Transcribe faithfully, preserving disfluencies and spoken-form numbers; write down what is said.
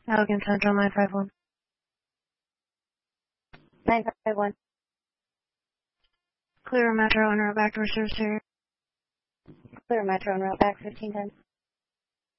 Allegan Central nine five one. nine five one. Clear Metro and route back to reserve area. Clear Metro and route back fifteen ten.